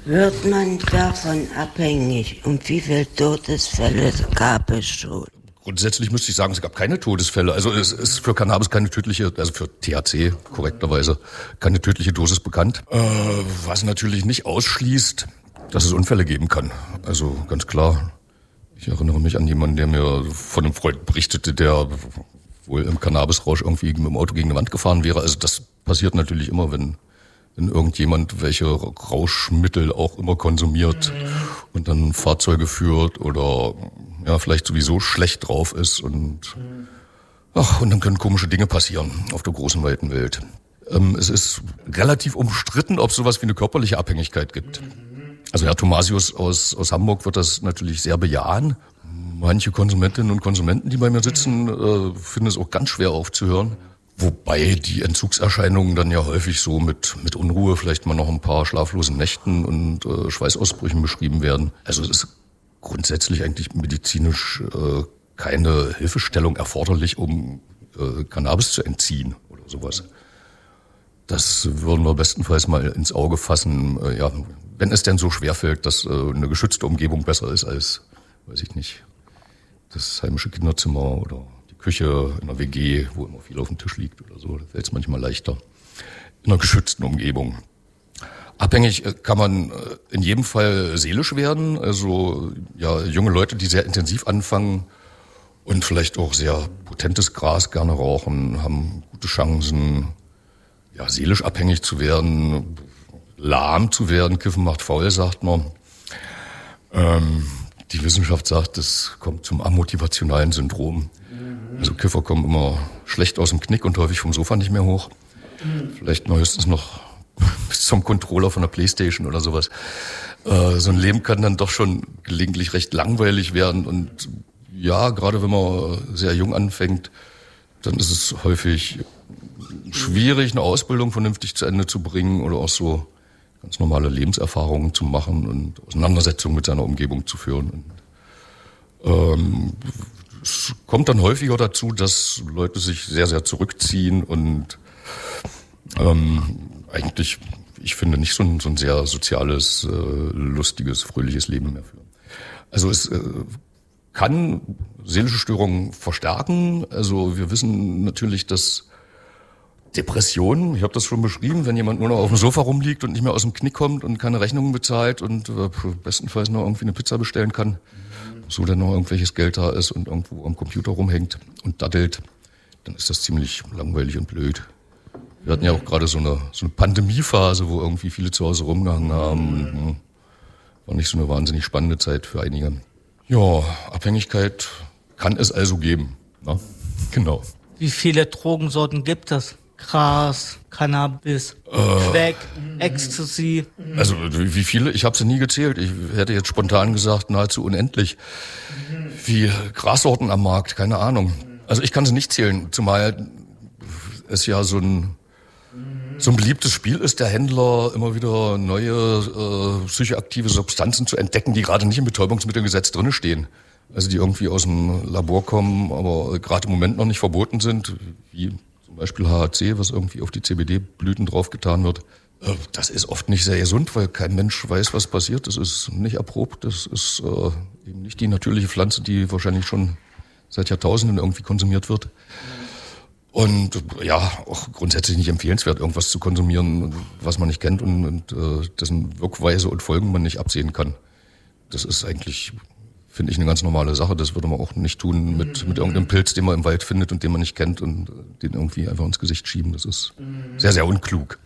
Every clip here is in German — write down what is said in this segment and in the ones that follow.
Wird man davon abhängig? Und wie viele Todesfälle gab es schon? Grundsätzlich müsste ich sagen, es gab keine Todesfälle. Also es ist für Cannabis keine tödliche, also für THC korrekterweise, keine tödliche Dosis bekannt. Was natürlich nicht ausschließt, dass es Unfälle geben kann. Also ganz klar. Ich erinnere mich an jemanden, der mir von einem Freund berichtete, der wohl im Cannabisrausch irgendwie mit dem Auto gegen eine Wand gefahren wäre. Also das passiert natürlich immer, wenn irgendjemand welche Rauschmittel auch immer konsumiert und dann Fahrzeuge führt oder ja vielleicht sowieso schlecht drauf ist und dann können komische Dinge passieren auf der großen weiten Welt. Es ist relativ umstritten, ob es sowas wie eine körperliche Abhängigkeit gibt. Also Herr Thomasius aus Hamburg wird das natürlich sehr bejahen. Manche Konsumentinnen und Konsumenten, die bei mir sitzen, finden es auch ganz schwer aufzuhören. Wobei die Entzugserscheinungen dann ja häufig so mit Unruhe, vielleicht mal noch ein paar schlaflosen Nächten und Schweißausbrüchen beschrieben werden. Also es ist grundsätzlich eigentlich medizinisch keine Hilfestellung erforderlich, um Cannabis zu entziehen oder sowas. Das würden wir bestenfalls mal ins Auge fassen, wenn es denn so schwerfällt, dass eine geschützte Umgebung besser ist als, weiß ich nicht, das heimische Kinderzimmer oder die Küche in einer WG, wo immer viel auf dem Tisch liegt oder so. Da fällt es manchmal leichter. In einer geschützten Umgebung. Abhängig kann man in jedem Fall seelisch werden. Also junge Leute, die sehr intensiv anfangen und vielleicht auch sehr potentes Gras gerne rauchen, haben gute Chancen, seelisch abhängig zu werden, lahm zu werden. Kiffen macht faul, sagt man. Die Wissenschaft sagt, es kommt zum amotivationalen Syndrom. Also Kiffer kommen immer schlecht aus dem Knick und häufig vom Sofa nicht mehr hoch. Vielleicht mal höchstens noch bis zum Controller von der Playstation oder sowas. So ein Leben kann dann doch schon gelegentlich recht langweilig werden. Und gerade wenn man sehr jung anfängt, dann ist es häufig schwierig, eine Ausbildung vernünftig zu Ende zu bringen oder auch so ganz normale Lebenserfahrungen zu machen und Auseinandersetzungen mit seiner Umgebung zu führen. Und, es kommt dann häufiger dazu, dass Leute sich sehr, sehr zurückziehen und eigentlich, ich finde, nicht so ein sehr soziales, lustiges, fröhliches Leben mehr führen. Also es kann seelische Störungen verstärken. Also wir wissen natürlich, dass Depressionen, ich habe das schon beschrieben, wenn jemand nur noch auf dem Sofa rumliegt und nicht mehr aus dem Knick kommt und keine Rechnungen bezahlt und bestenfalls noch irgendwie eine Pizza bestellen kann, so dann noch irgendwelches Geld da ist und irgendwo am Computer rumhängt und daddelt, dann ist das ziemlich langweilig und blöd. Wir hatten ja auch gerade so eine Pandemiephase, wo irgendwie viele zu Hause rumgehangen haben. War nicht so eine wahnsinnig spannende Zeit für einige. Ja, Abhängigkeit kann es also geben. Na? Genau. Wie viele Drogensorten gibt es? Gras, Cannabis, Crack, Ecstasy. Also wie viele? Ich habe sie nie gezählt. Ich hätte jetzt spontan gesagt, nahezu unendlich. Wie Grassorten am Markt, keine Ahnung. Also ich kann sie nicht zählen, zumal es ja so ein beliebtes Spiel ist, der Händler immer wieder neue psychoaktive Substanzen zu entdecken, die gerade nicht im Betäubungsmittelgesetz drin stehen. Also die irgendwie aus dem Labor kommen, aber gerade im Moment noch nicht verboten sind, wie zum Beispiel HHC, was irgendwie auf die CBD-Blüten draufgetan wird. Das ist oft nicht sehr gesund, weil kein Mensch weiß, was passiert. Das ist nicht erprobt. Das ist eben nicht die natürliche Pflanze, die wahrscheinlich schon seit Jahrtausenden irgendwie konsumiert wird. Und auch grundsätzlich nicht empfehlenswert, irgendwas zu konsumieren, was man nicht kennt und dessen Wirkweise und Folgen man nicht absehen kann. Das ist eigentlich, finde ich, eine ganz normale Sache. Das würde man auch nicht tun mit irgendeinem Pilz, den man im Wald findet und den man nicht kennt und den irgendwie einfach ins Gesicht schieben. Das ist sehr, sehr unklug.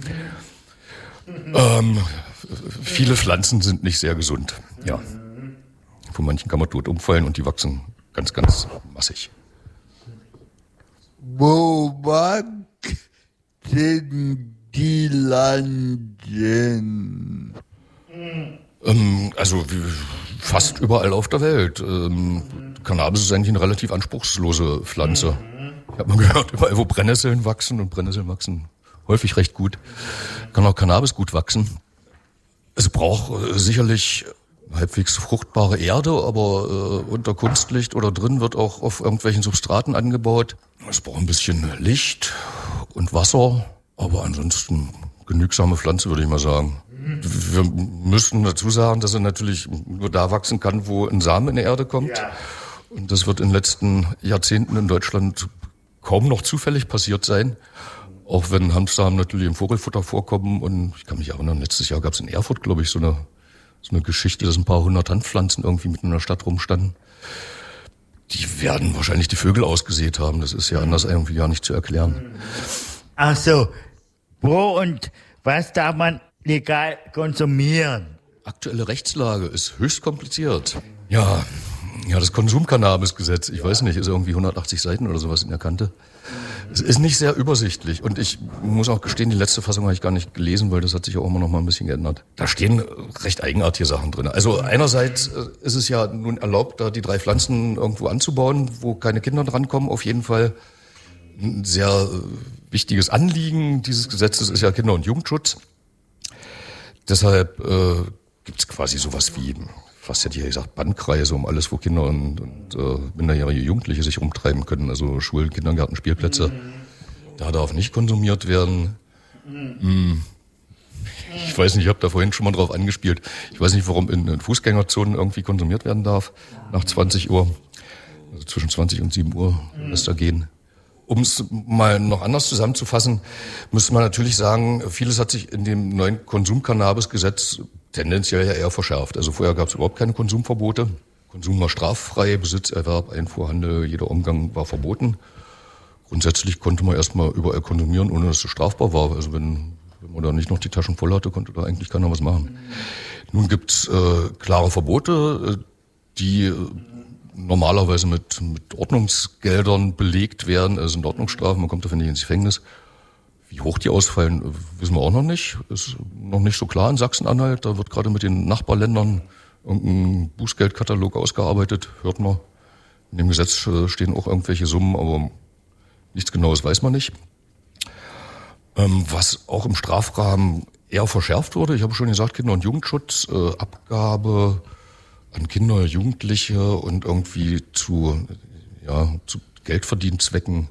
Viele Pflanzen sind nicht sehr gesund. Ja. Von manchen kann man tot umfallen und die wachsen ganz, ganz massig. Wo wachsen die landen? Also fast überall auf der Welt. Cannabis ist eigentlich eine relativ anspruchslose Pflanze. Ich habe mal gehört, überall wo Brennnesseln wachsen, und Brennnesseln wachsen häufig recht gut, kann auch Cannabis gut wachsen. Es braucht sicherlich halbwegs fruchtbare Erde, aber unter Kunstlicht oder drin wird auch auf irgendwelchen Substraten angebaut. Es braucht ein bisschen Licht und Wasser, aber ansonsten genügsame Pflanze, würde ich mal sagen. Wir müssen dazu sagen, dass er natürlich nur da wachsen kann, wo ein Samen in die Erde kommt. Ja. Und das wird in den letzten Jahrzehnten in Deutschland kaum noch zufällig passiert sein. Auch wenn Hanfsamen natürlich im Vogelfutter vorkommen. Und ich kann mich erinnern, letztes Jahr gab es in Erfurt, glaube ich, so eine Geschichte, dass ein paar hundert Hanfpflanzen irgendwie mitten in der Stadt rumstanden. Die werden wahrscheinlich die Vögel ausgesät haben. Das ist ja anders irgendwie gar nicht zu erklären. Ach so. Wo und was darf man legal konsumieren? Aktuelle Rechtslage ist höchst kompliziert. Ja, das Konsumcannabisgesetz, ich weiß nicht, ist irgendwie 180 Seiten oder sowas in der Kante. Es ist nicht sehr übersichtlich und ich muss auch gestehen, die letzte Fassung habe ich gar nicht gelesen, weil das hat sich auch immer noch mal ein bisschen geändert. Da stehen recht eigenartige Sachen drin. Also einerseits ist es ja nun erlaubt, da die 3 Pflanzen irgendwo anzubauen, wo keine Kinder drankommen. Auf jeden Fall ein sehr wichtiges Anliegen dieses Gesetzes ist ja Kinder- und Jugendschutz. Deshalb gibt es quasi sowas wie, fast hätte ich ja gesagt, Bandkreise um alles, wo Kinder und minderjährige Jugendliche sich rumtreiben können. Also Schulen, Kindergärten, Spielplätze. Da darf nicht konsumiert werden. Ich weiß nicht, ich habe da vorhin schon mal drauf angespielt. Ich weiß nicht, warum in Fußgängerzonen irgendwie konsumiert werden darf nach 20 Uhr. Also zwischen 20 und 7 Uhr lässt da gehen. Um es mal noch anders zusammenzufassen, müsste man natürlich sagen, vieles hat sich in dem neuen Konsumcannabisgesetz tendenziell ja eher verschärft. Also vorher gab es überhaupt keine Konsumverbote. Konsum war straffrei, Besitz, Erwerb, Einfuhr, Handel, jeder Umgang war verboten. Grundsätzlich konnte man erstmal überall konsumieren, ohne dass es strafbar war. Also wenn man da nicht noch die Taschen voll hatte, konnte da eigentlich keiner was machen. Nun gibt's klare Verbote, die normalerweise mit Ordnungsgeldern belegt werden. Es sind Ordnungsstrafen, man kommt dafür nicht ins Gefängnis. Wie hoch die ausfallen, wissen wir auch noch nicht. Ist noch nicht so klar in Sachsen-Anhalt. Da wird gerade mit den Nachbarländern irgendein Bußgeldkatalog ausgearbeitet, hört man. In dem Gesetz stehen auch irgendwelche Summen, aber nichts Genaues weiß man nicht. Was auch im Strafrahmen eher verschärft wurde, ich habe schon gesagt, Kinder- und Jugendschutz, Abgabe an Kinder, Jugendliche und irgendwie zu Geldverdienstzwecken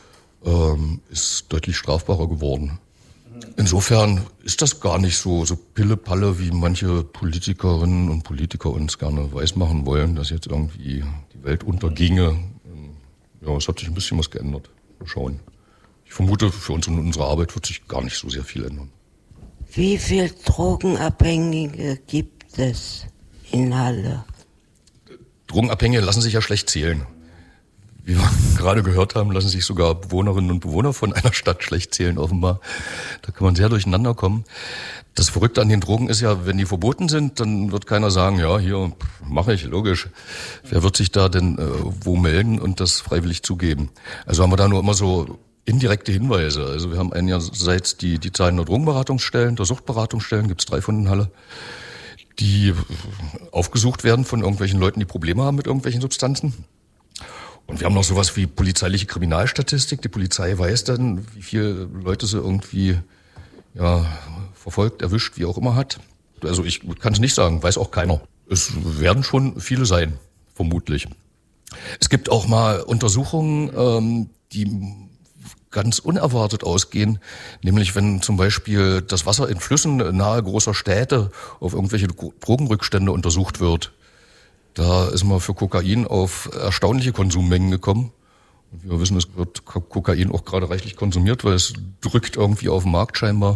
ist deutlich strafbarer geworden. Insofern ist das gar nicht so Pille-Palle, wie manche Politikerinnen und Politiker uns gerne weismachen wollen, dass jetzt irgendwie die Welt unterginge. Ja, es hat sich ein bisschen was geändert. Mal schauen. Ich vermute, für uns und unsere Arbeit wird sich gar nicht so sehr viel ändern. Wie viele Drogenabhängige gibt es in Halle? Drogenabhängige lassen sich ja schlecht zählen. Wie wir gerade gehört haben, lassen sich sogar Bewohnerinnen und Bewohner von einer Stadt schlecht zählen, offenbar. Da kann man sehr durcheinander kommen. Das Verrückte an den Drogen ist ja, wenn die verboten sind, dann wird keiner sagen, ja, hier mache ich, logisch. Wer wird sich da denn wo melden und das freiwillig zugeben? Also haben wir da nur immer so indirekte Hinweise. Also wir haben einerseits die Zahlen der Drogenberatungsstellen, der Suchtberatungsstellen, gibt es 3 von in Halle, die aufgesucht werden von irgendwelchen Leuten, die Probleme haben mit irgendwelchen Substanzen. Und wir haben noch sowas wie polizeiliche Kriminalstatistik. Die Polizei weiß dann, wie viele Leute sie irgendwie verfolgt, erwischt, wie auch immer hat. Also ich kann es nicht sagen, weiß auch keiner. Es werden schon viele sein, vermutlich. Es gibt auch mal Untersuchungen, die ganz unerwartet ausgehen, nämlich wenn zum Beispiel das Wasser in Flüssen nahe großer Städte auf irgendwelche Drogenrückstände untersucht wird. Da ist man für Kokain auf erstaunliche Konsummengen gekommen. Und wie wir wissen, es wird Kokain auch gerade reichlich konsumiert, weil es drückt irgendwie auf den Markt scheinbar.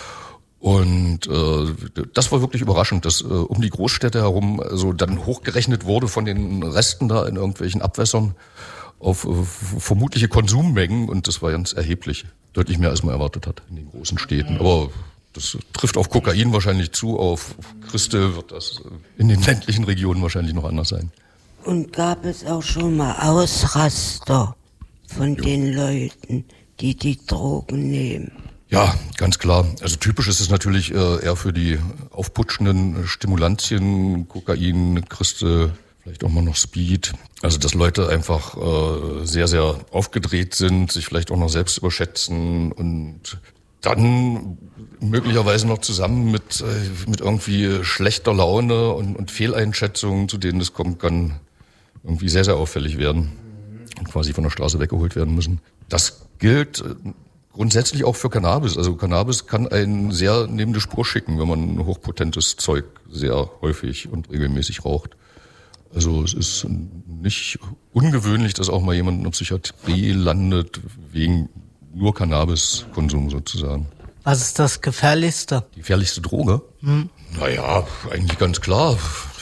Und das war wirklich überraschend, dass um die Großstädte herum so dann hochgerechnet wurde von den Resten da in irgendwelchen Abwässern auf vermutliche Konsummengen. Und das war ganz erheblich, deutlich mehr als man erwartet hat in den großen Städten. Aber das trifft auf Kokain wahrscheinlich zu, auf Crystal wird das in den ländlichen Regionen wahrscheinlich noch anders sein. Und gab es auch schon mal Ausraster von den Leuten, die Drogen nehmen? Ja, ganz klar. Also typisch ist es natürlich eher für die aufputschenden Stimulantien, Kokain, Crystal, vielleicht auch mal noch Speed. Also dass Leute einfach sehr, sehr aufgedreht sind, sich vielleicht auch noch selbst überschätzen und dann möglicherweise noch zusammen mit irgendwie schlechter Laune und Fehleinschätzungen, zu denen es kommen kann, irgendwie sehr, sehr auffällig werden und quasi von der Straße weggeholt werden müssen. Das gilt grundsätzlich auch für Cannabis. Also Cannabis kann einen sehr neben die Spur schicken, wenn man hochpotentes Zeug sehr häufig und regelmäßig raucht. Also es ist nicht ungewöhnlich, dass auch mal jemand in der Psychiatrie landet wegen nur Cannabiskonsum sozusagen. Was ist das Gefährlichste? Die gefährlichste Droge? Naja, eigentlich ganz klar.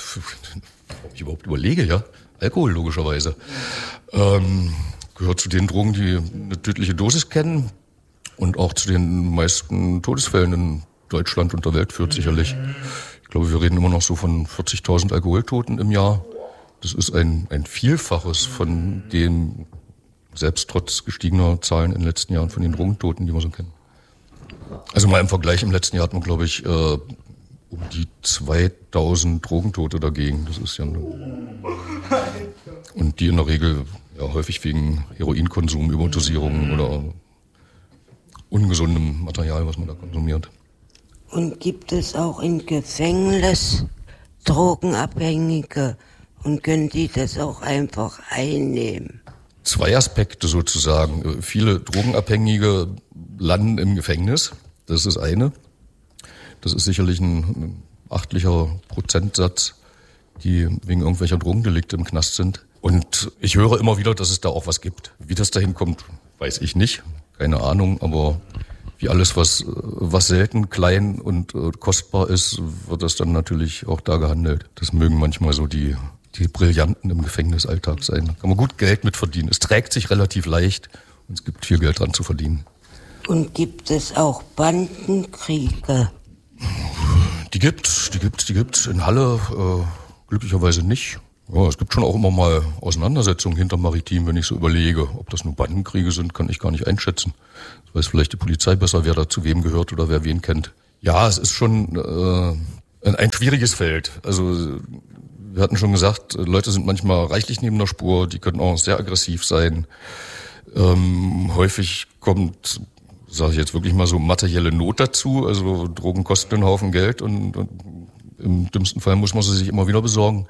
Ob ich überhaupt überlege, ja. Alkohol logischerweise. Gehört zu den Drogen, die eine tödliche Dosis kennen und auch zu den meisten Todesfällen in Deutschland und der Welt führt sicherlich. Ich glaube, wir reden immer noch so von 40.000 Alkoholtoten im Jahr. Das ist ein Vielfaches von den, selbst trotz gestiegener Zahlen in den letzten Jahren, von den Drogentoten, die wir so kennen. Also mal im Vergleich, im letzten Jahr hatten wir, glaube ich, um die 2000 Drogentote dagegen. Das ist ja und die in der Regel ja häufig wegen Heroinkonsum, Überdosierung oder ungesundem Material, was man da konsumiert. Und gibt es auch im Gefängnis Drogenabhängige und können die das auch einfach einnehmen? Zwei Aspekte sozusagen. Viele Drogenabhängige landen im Gefängnis. Das ist das eine. Das ist sicherlich ein achtlicher Prozentsatz, die wegen irgendwelcher Drogendelikte im Knast sind. Und ich höre immer wieder, dass es da auch was gibt. Wie das dahin kommt, weiß ich nicht. Keine Ahnung, aber wie alles, was selten, klein und kostbar ist, wird das dann natürlich auch da gehandelt. Das mögen manchmal so die Brillanten im Gefängnisalltag sein. Da kann man gut Geld mit verdienen. Es trägt sich relativ leicht und es gibt viel Geld dran zu verdienen. Und gibt es auch Bandenkriege? Die gibt's. In Halle glücklicherweise nicht. Ja, es gibt schon auch immer mal Auseinandersetzungen hinter Maritim, wenn ich so überlege. Ob das nur Bandenkriege sind, kann ich gar nicht einschätzen. Das weiß vielleicht die Polizei besser, wer da zu wem gehört oder wer wen kennt. Ja, es ist schon ein schwieriges Feld. Also wir hatten schon gesagt, Leute sind manchmal reichlich neben der Spur, die können auch sehr aggressiv sein. Häufig kommt, sage ich jetzt wirklich mal so, materielle Not dazu. Also Drogen kosten einen Haufen Geld und im dümmsten Fall muss man sie sich immer wieder besorgen.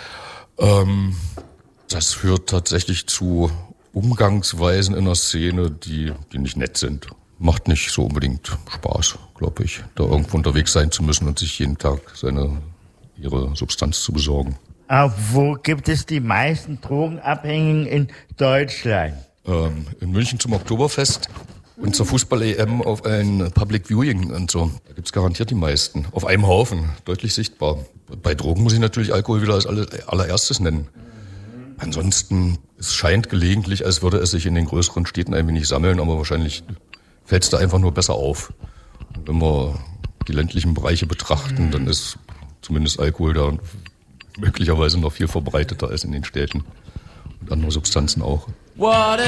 Das führt tatsächlich zu Umgangsweisen in der Szene, die nicht nett sind. Macht nicht so unbedingt Spaß, glaube ich, da irgendwo unterwegs sein zu müssen und sich jeden Tag ihre Substanz zu besorgen. Wo gibt es die meisten Drogenabhängigen in Deutschland? In München zum Oktoberfest und zur Fußball-EM auf ein Public Viewing und so. Da gibt's garantiert die meisten. Auf einem Haufen, deutlich sichtbar. Bei Drogen muss ich natürlich Alkohol wieder als allererstes nennen. Ansonsten, es scheint gelegentlich, als würde es sich in den größeren Städten ein wenig sammeln, aber wahrscheinlich fällt es da einfach nur besser auf. Und wenn wir die ländlichen Bereiche betrachten, dann ist zumindest Alkohol da möglicherweise noch viel verbreiteter als in den Städten. Und andere Substanzen auch.